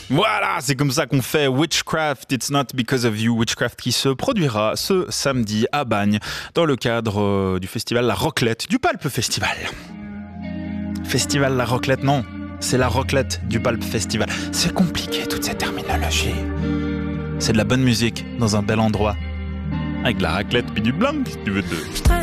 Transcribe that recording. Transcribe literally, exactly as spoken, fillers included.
Voilà, c'est comme ça qu'on fait Witchcraft, It's Not Because of You. Witchcraft qui se produira ce samedi à Bagne dans le cadre euh, du festival La Roclette, du Palp Festival. Festival La Roclette, non, c'est La Roclette du Palp Festival. C'est compliqué toute cette terminologie. C'est de la bonne musique dans un bel endroit. Avec de la raclette puis du blanc, si tu veux. De...